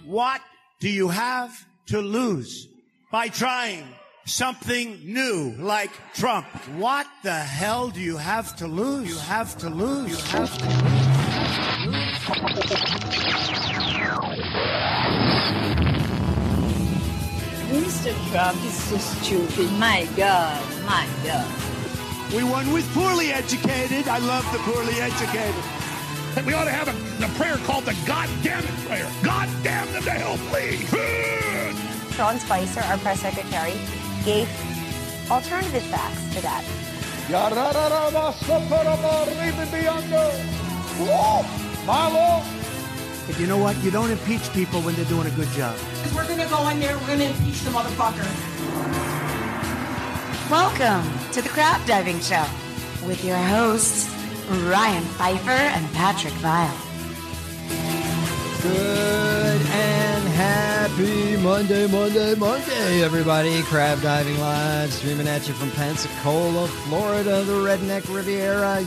What do you have to lose by trying something new like Trump? What the hell do you have to lose? You have to lose. You have to lose. Mr. Trump is so stupid. My God. My God. We won with poorly educated. I love the poorly educated. We ought to have a prayer called the God damn it prayer. God damn them to hell, please. Sean Spicer, our press secretary, gave alternative facts to that. But you know what? You don't impeach people when they're doing a good job. We're going to go in there, we're going to impeach the motherfucker. Welcome to the Crab Diving Show with your hosts, Ryan Pfeiffer and Patrick Vile. Good and happy Monday, everybody. Crab Diving Live, streaming at you from Pensacola, Florida, the Redneck Riviera,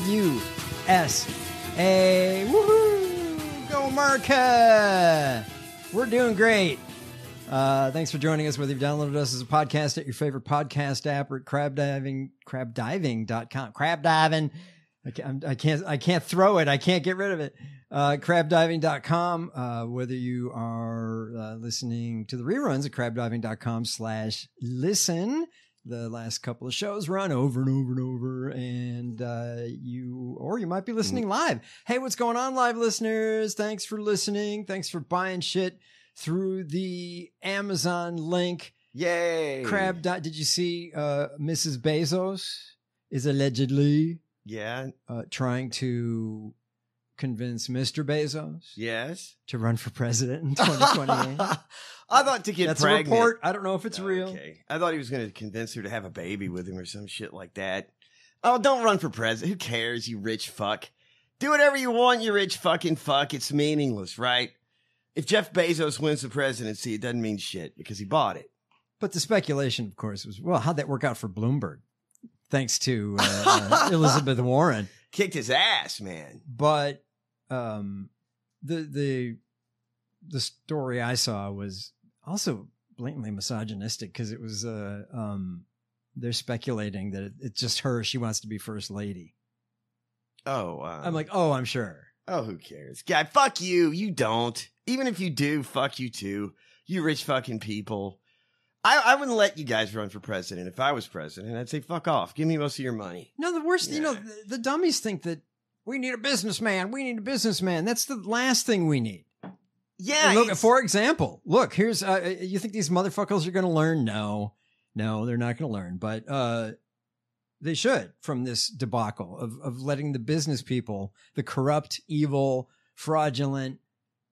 USA. Woohoo! Go America! We're doing great. Thanks for joining us, whether you've downloaded us as a podcast at your favorite podcast app or at crabdiving.com. Crab diving. I can't throw it. I can't get rid of it. Crabdiving.com. Whether you are listening to the reruns at crabdiving.com/listen. The last couple of shows run over and over and over, and you might be listening live. Hey, what's going on, live listeners? Thanks for listening. Thanks for buying shit through the Amazon link. Yay! Did you see Mrs. Bezos is allegedly trying to convince Mr. Bezos to run for president in 2028? I thought to get That's pregnant. a report. I don't know if it's real. I thought he was going to convince her to have a baby with him or some shit like that. Oh, don't run for president. Who cares, you rich fuck? Do whatever you want, you rich fucking fuck. It's meaningless, right? If Jeff Bezos wins the presidency, it doesn't mean shit because he bought it. But the speculation, of course, was, well, how'd that work out for Bloomberg? Thanks to Elizabeth Warren. Kicked his ass, man. But the story I saw was also blatantly misogynistic because it was they're speculating that it's just her. She wants to be first lady. Oh, I'm like, oh, I'm sure. Oh, who cares? God, fuck you. You don't. Even if you do, fuck you too. You rich fucking people. I wouldn't let you guys run for president. If I was president, I'd say, fuck off. Give me most of your money. No, the worst, the dummies think that we need a businessman. We need a businessman. That's the last thing we need. Yeah. Look, for example, here's, you think these motherfuckers are going to learn? No, they're not going to learn, but, they should from this debacle of letting the business people, the corrupt, evil, fraudulent,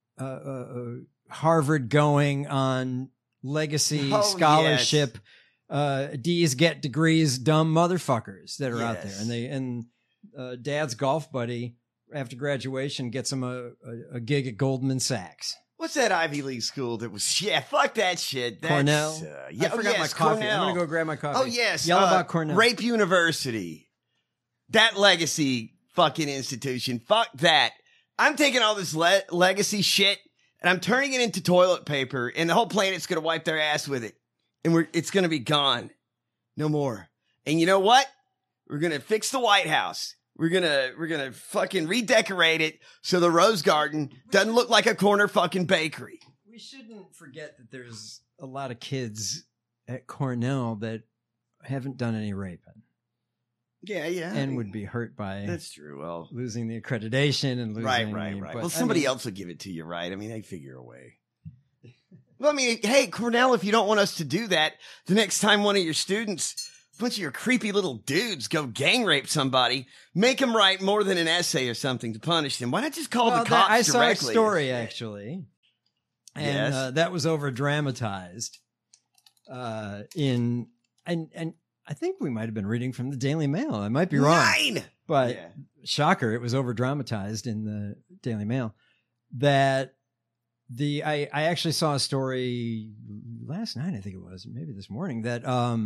Harvard going on legacy scholarship, D's get degrees, dumb motherfuckers that are out there. And dad's golf buddy after graduation gets him a gig at Goldman Sachs. What's that Ivy League school that was, fuck that shit. That's, Cornell? I forgot my coffee. Cornell. I'm going to go grab my coffee. Oh, yes. Yell about Cornell. Rape University. That legacy fucking institution. Fuck that. I'm taking all this legacy shit and I'm turning it into toilet paper and the whole planet's going to wipe their ass with it. And it's going to be gone. No more. And you know what? We're going to fix the White House. We're gonna fucking redecorate it so the Rose Garden doesn't look like a corner fucking bakery. We shouldn't forget that there's a lot of kids at Cornell that haven't done any raping. Yeah. And would be hurt by that's true. Well, losing the accreditation and losing right. Well, somebody else will give it to you, right? I mean, they figure a way. Well, I mean, hey, Cornell, if you don't want us to do that, the next time one of your students, a bunch of your creepy little dudes go gang rape somebody, make them write more than an essay or something to punish them. Why not just call the cops directly? I saw a story, actually. And that was over dramatized and I think we might have been reading from the Daily Mail. I might be wrong. But shocker, it was over dramatized in the Daily Mail. That I actually saw a story last night, I think it was, maybe this morning, that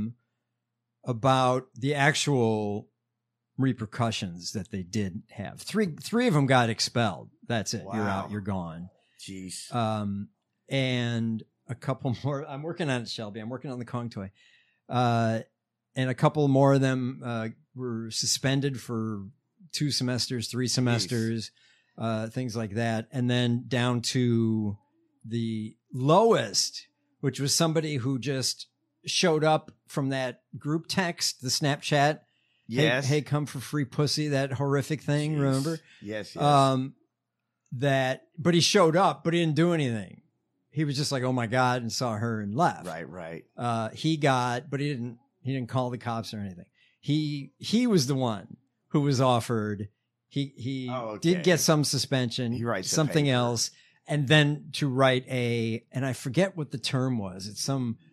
about the actual repercussions that they did have. Three of them got expelled. That's it. Wow. You're out. You're gone. Jeez. and a couple more. I'm working on it, Shelby. I'm working on the Kong toy. And a couple more of them were suspended for 2 semesters, 3 semesters, things like that. And then down to the lowest, which was somebody who just showed up from that group text, the Snapchat. Yes. Hey, come for free pussy, that horrific thing, remember? Yes. But he showed up, but he didn't do anything. He was just like, oh my God, and saw her and left. Right. But he didn't call the cops or anything. He was the one who was offered. He did get some suspension. He writes something else, and then to write and I forget what the term was. It's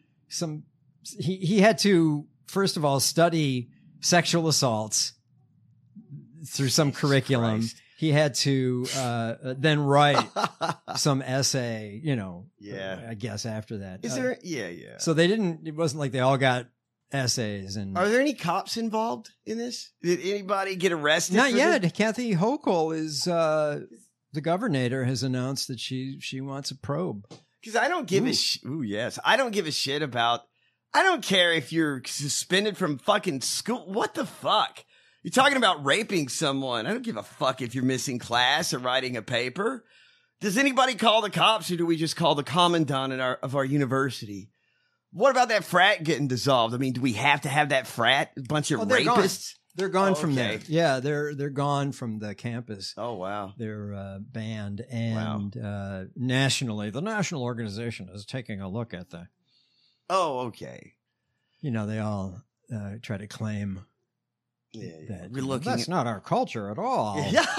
he had to first of all study sexual assaults through some curriculum. Christ. He had to then write some essay, I guess after that. Is there? Yeah. So it wasn't like they all got essays. And are there any cops involved in this? Did anybody get arrested? Not yet. This? Kathy Hochul is, the governor has announced that she wants a probe. Because I don't give a shit. Ooh, yes. I don't give a shit about, I don't care if you're suspended from fucking school. What the fuck? You're talking about raping someone. I don't give a fuck if you're missing class or writing a paper. Does anybody call the cops, or do we just call the commandant of our university? What about that frat getting dissolved? I mean, do we have to have that frat? A bunch of rapists? They're gone from there. Yeah, they're gone from the campus. Oh, wow. They're banned. And nationally, the national organization is taking a look at the... Oh, okay. They all try to claim... Yeah. That's not our culture at all.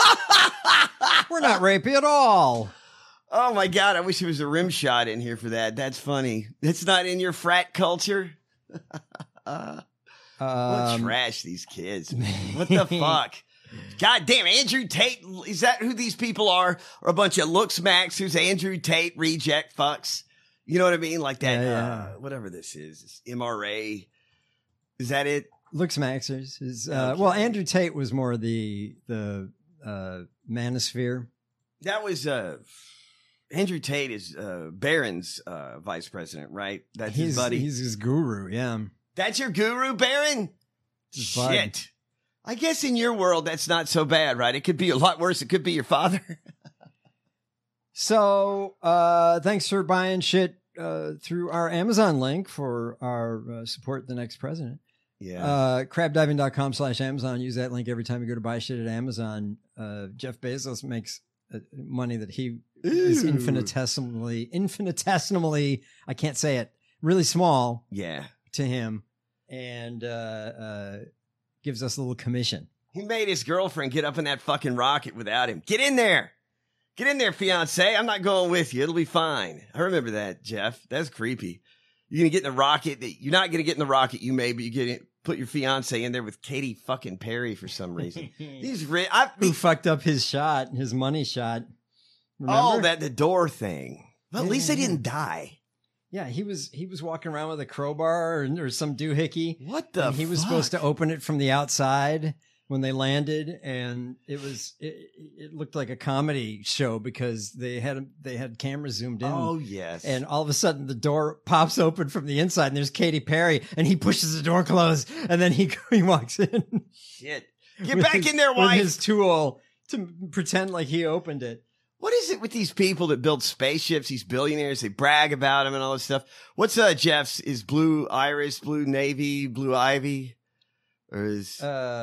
We're not rapey at all. Oh my God, I wish there was a rim shot in here for that. That's funny. That's not in your frat culture. What trash, these kids. What the fuck? God damn, Andrew Tate. Is that who these people are? Or a bunch of looks maxers, Andrew Tate reject fucks? You know what I mean? Like that, whatever this is. MRA. Is that it? Looks maxers is well. Andrew Tate was more the manosphere. That was Andrew Tate is Barron's vice president, right? That's his buddy. He's his guru. Yeah, that's your guru, Barron. Shit. I guess in your world that's not so bad, right? It could be a lot worse. It could be your father. So thanks for buying shit through our Amazon link for our support the next president. Yeah. Crabdiving.com/Amazon. Use that link every time you go to buy shit at Amazon. Jeff Bezos makes money that he is infinitesimally, I can't say it, really small. Yeah. To him, and gives us a little commission. He made his girlfriend get up in that fucking rocket without him. Get in there. Get in there, fiance. I'm not going with you. It'll be fine. I remember that, Jeff. That's creepy. You're going to get in the rocket. You're not going to get in the rocket, but you put your fiance in there with Katy fucking Perry for some reason. Who fucked up his shot, his money shot. Remember? Oh, the door thing. Well, at least they didn't die. Yeah, he was walking around with a crowbar or some doohickey. What the fuck? He was supposed to open it from the outside when they landed, and it looked like a comedy show because they had cameras zoomed in. Oh yes. And all of a sudden the door pops open from the inside and there's Katy Perry and he pushes the door closed and then he walks in. Shit. Get back in there, wife. With his tool to pretend like he opened it. What is it with these people that build spaceships, these billionaires, they brag about them and all this stuff? What's Jeff's? Is Blue Iris, Blue Navy, Blue Ivy? Or is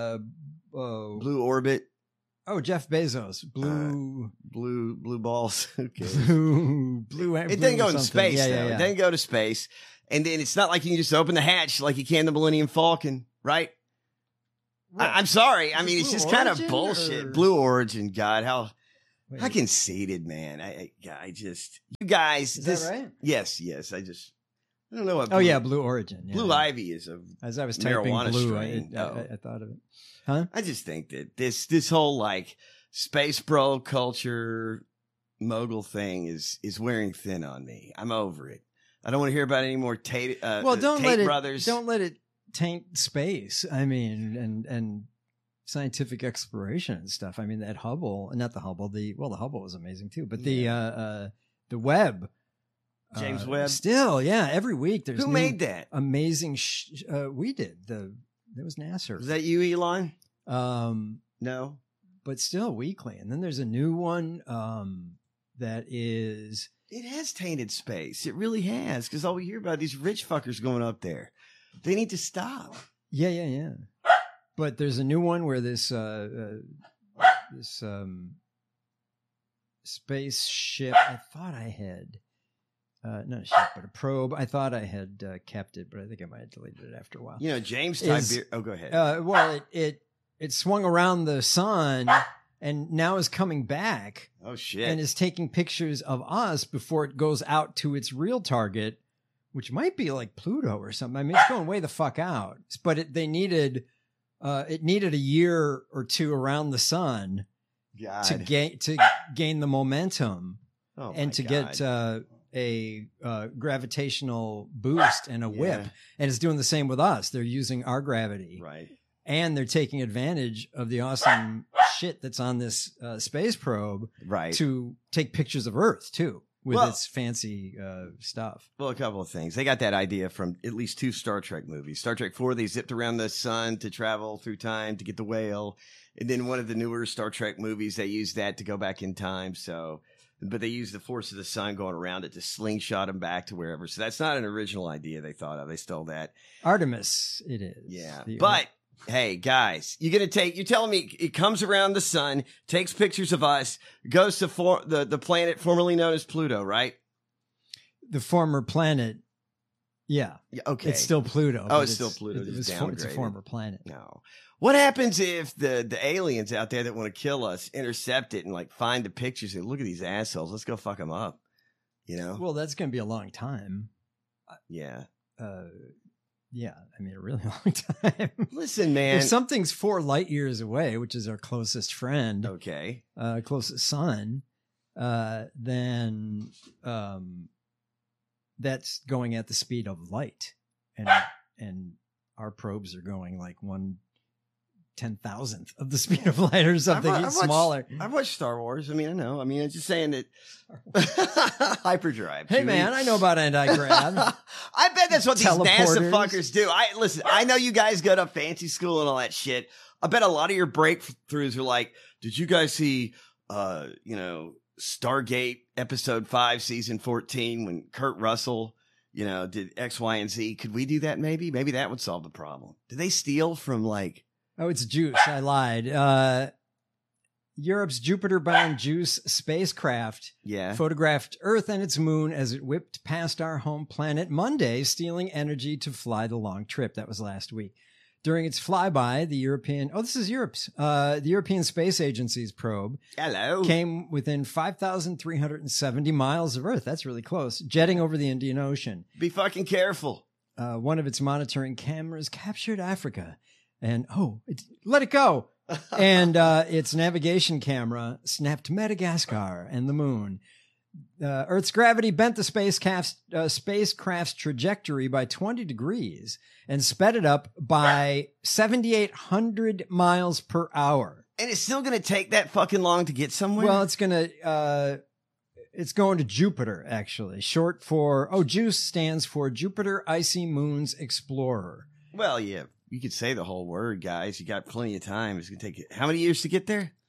Blue Orbit? Oh, Jeff Bezos. Blue balls. Okay. Blue. It didn't go in space, though. Yeah. It didn't go to space. And then it's not like you can just open the hatch like you can the Millennium Falcon, right? I'm sorry. I mean, it's just kind of bullshit. Blue Origin, God, how conceited, man. I just, you guys. Is that right? Yes. I don't know what. Blue Origin. Yeah. Blue Ivy is as I was typing blue, I thought of it. Huh? I just think that this whole like space bro culture mogul thing is wearing thin on me. I'm over it. I don't want to hear about any more Tate. Tate brothers. Don't let it taint space. I mean, and scientific exploration and stuff. I mean, that Hubble, not the Hubble. The Hubble was amazing too, but the Webb James Webb. Still, yeah. Every week there's Who made that? Amazing. We did. That was NASA. Was that you, Elon? No, but still weekly. And then there's a new one that is. It has tainted space. It really has, because all we hear about these rich fuckers going up there. They need to stop. Yeah. But there's a new one where this spaceship. I thought I had not a ship, but a probe. I thought I had kept it, but I think I might have deleted it after a while. You know, James Tiberius. Oh, go ahead. Well, it swung around the sun. And now is coming back. Oh, shit. And is taking pictures of us before it goes out to its real target, which might be like Pluto or something. I mean, it's going way the fuck out. But it needed a year or two around the sun to gain the momentum and to get a gravitational boost and a whip. And it's doing the same with us. They're using our gravity. Right. And they're taking advantage of the awesome shit that's on this space probe to take pictures of Earth, too, with its fancy stuff. Well, a couple of things. They got that idea from at least 2 Star Trek movies. Star Trek 4, they zipped around the sun to travel through time to get the whale. And then one of the newer Star Trek movies, they used that to go back in time. But they used the force of the sun going around it to slingshot them back to wherever. So that's not an original idea they thought of. They stole that. Artemis, it is. Yeah. But... hey, guys, you're telling me it comes around the sun, takes pictures of us, goes to the planet formerly known as Pluto, right? The former planet. Yeah. Okay. It's still Pluto. Oh, it's still Pluto. It's a former planet. No. What happens if the aliens out there that want to kill us intercept it and like find the pictures and look at these assholes? Let's go fuck them up. You know? Well, that's going to be a long time. Yeah. Yeah, I mean, a really long time. Listen, man. If something's 4 light years away, which is our closest friend, closest sun, then that's going at the speed of light, and our probes are going like 1/10,000th of the speed of light or something smaller. I've watched Star Wars. I mean, I know. I mean, I'm just saying that hyperdrive. Hey, man, I know about anti-grav. I bet that's what these NASA fuckers do. Listen, I know you guys go to fancy school and all that shit. I bet a lot of your breakthroughs are like, did you guys see, Stargate episode 5, season 14, when Kurt Russell, did X, Y, and Z? Could we do that maybe? Maybe that would solve the problem. Do they steal from like... Oh, it's JUICE. I lied. Europe's Jupiter-bound JUICE spacecraft photographed Earth and its moon as it whipped past our home planet Monday, stealing energy to fly the long trip. That was last week. During its flyby, the European Space Agency's probe came within 5,370 miles of Earth. That's really close. Jetting over the Indian Ocean. Be fucking careful. One of its monitoring cameras captured Africa. And, let it go. And its navigation camera snapped Madagascar and the moon. Earth's gravity bent the spacecraft's trajectory by 20 degrees and sped it up by 7,800 miles per hour. And it's still going to take that fucking long to get somewhere? Well, it's going to Jupiter, actually. Short for, JUICE stands for Jupiter Icy Moons Explorer. Well, yeah. You could say the whole word, guys. You got plenty of time. It's going to take how many years to get there?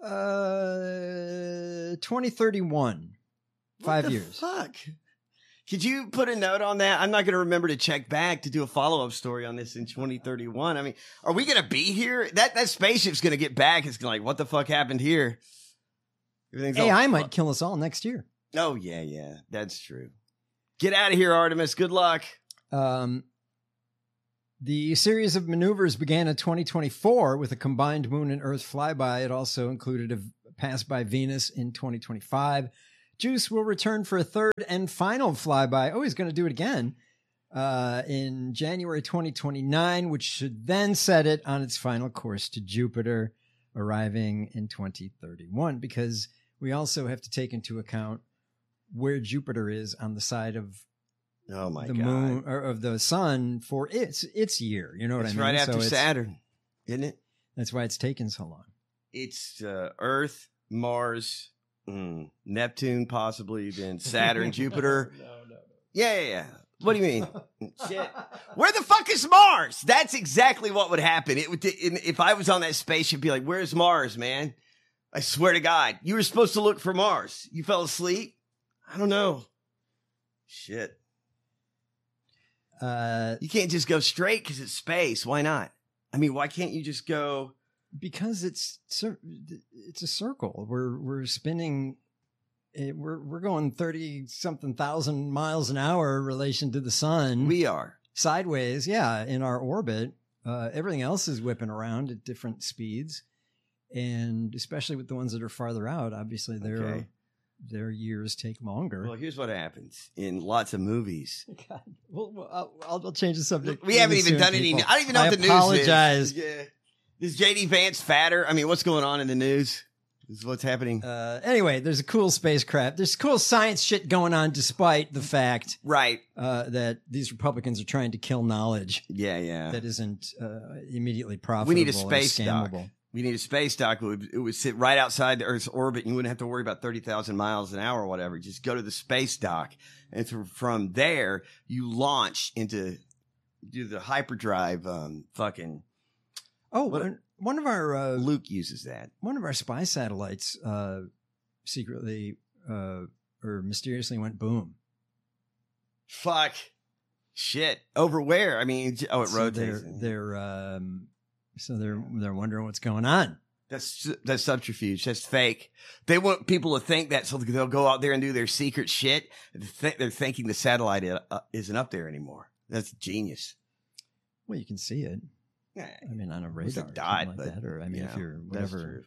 2031. 5 years. Fuck. Could you put a note on that? I'm not going to remember to check back to do a follow-up story on this in 2031. I mean, are we going to be here? That spaceship's going to get back. It's going to what the fuck happened here? AI might kill us all next year. Oh, yeah. That's true. Get out of here, Artemis. Good luck. The series of maneuvers began in 2024 with a combined moon and Earth flyby. It also included a pass by Venus in 2025. JUICE will return for a third and final flyby. Oh, he's going to do it again in January 2029, which should then set it on its final course to Jupiter, arriving in 2031, because we also have to take into account where Jupiter is on the side of moon or of the sun for its year. You know what I mean? It's right after Saturn, isn't it? That's why it's taken so long. It's Earth, Mars, Neptune, possibly, then Saturn, Jupiter. Yeah. What do you mean? Shit. Where the fuck is Mars? That's exactly what would happen. It would, if I was on that spaceship, be like, where's Mars, man? I swear to God. You were supposed to look for Mars. You fell asleep? I don't know. Shit. You can't just go straight because it's space. Why not? I mean, why can't you just go? Because it's a circle. We're spinning. We're going 30-something thousand miles an hour in relation to the sun. We are sideways, yeah, in our orbit. Everything else is whipping around at different speeds, and especially with the ones that are farther out, obviously their years take longer. Well, here's what happens in lots of movies. God. Well, I'll change the subject. We haven't even done any. I don't even know what the news is. I apologize. Yeah. Is JD Vance fatter? I mean, what's going on in the news? This is what's happening. Anyway, there's a cool spacecraft. There's cool science shit going on despite the fact that these Republicans are trying to kill knowledge. Yeah. That isn't immediately profitable. We need a space dock. We need a space dock. It would sit right outside the Earth's orbit. And you wouldn't have to worry about 30,000 miles an hour or whatever. Just go to the space dock. And from there, you launch do the hyperdrive fucking... Oh, one of our... Luke uses that. One of our spy satellites secretly or mysteriously went boom. Fuck. Shit. Over where? I mean, it rotates. So they're wondering what's going on. That's subterfuge. That's fake. They want people to think that, so they'll go out there and do their secret shit. They're thinking the satellite isn't up there anymore. That's genius. Well, you can see it. Yeah, I mean, on a radar, dot, like that, or I mean, if you're whatever.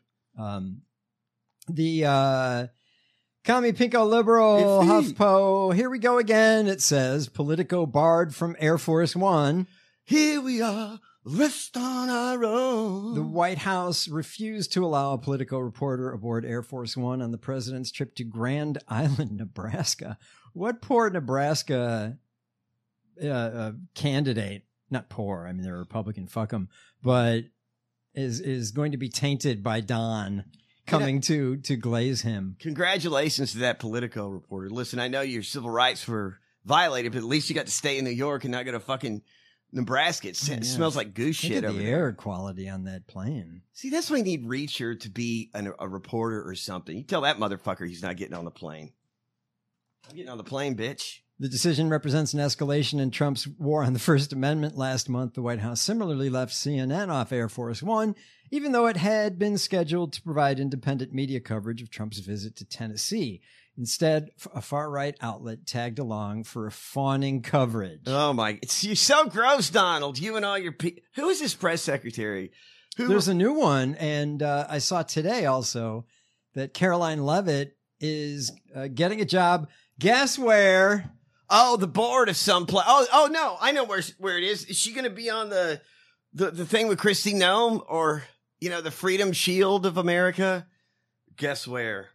The commie pinko liberal HuffPo. Here we go again. It says Politico barred from Air Force One. Here we are. Rest on our own. The White House refused to allow a Politico reporter aboard Air Force One on the president's trip to Grand Island, Nebraska. What poor Nebraska candidate, not poor, I mean, they're a Republican, fuck them, but is going to be tainted by Don coming to glaze him. Congratulations to that Politico reporter. Listen, I know your civil rights were violated, but at least you got to stay in New York and not go to fucking Nebraska. It smells like goose shit over there. The air quality on that plane. See, that's why you need Reacher to be a reporter or something. You tell that motherfucker he's not getting on the plane. I'm getting on the plane, bitch. The decision represents an escalation in Trump's war on the First Amendment. Last month, the White House similarly left CNN off Air Force One, even though it had been scheduled to provide independent media coverage of Trump's visit to Tennessee. Instead, a far-right outlet tagged along for a fawning coverage. Oh, my. You're so gross, Donald. You and all your people. Who is this press secretary? There's a new one, and I saw today also that Caroline Leavitt is getting a job. Guess where? Oh, the board of some place. Oh, no. I know where it is. Is she going to be on the thing with Kristi Noem or, the Freedom Shield of America? Guess where?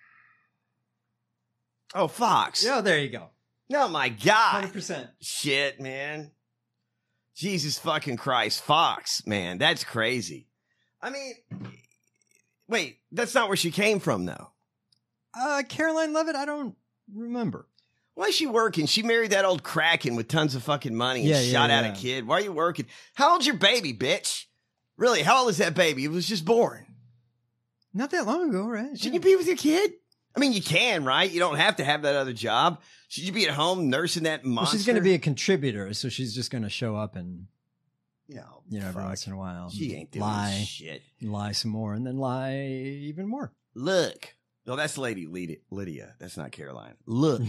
Oh, Fox. Yeah, there you go. Oh, my God. 100%. Shit, man. Jesus fucking Christ. Fox, man. That's crazy. I mean, wait, that's not where she came from, though. Caroline Leavitt, I don't remember. Why is she working? She married that old Kraken with tons of fucking money and shot out a kid. Why are you working? How old's your baby, bitch? Really, how old is that baby? It was just born. Not that long ago, right? Shouldn't you be with your kid? I mean, you can, right? You don't have to have that other job. Should you be at home nursing that monster? Well, she's going to be a contributor, so she's just going to show up and, every once in a while. She ain't doing shit. Lie some more, and then lie even more. Look. No, that's Lady Lydia. That's not Caroline. Look.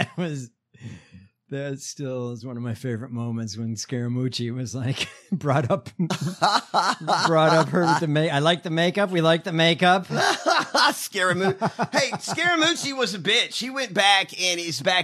That still is one of my favorite moments when Scaramucci was like, brought up her with the makeup. I like the makeup. We like the makeup. Scaramucci. Hey, Scaramucci was a bitch. He went back and is back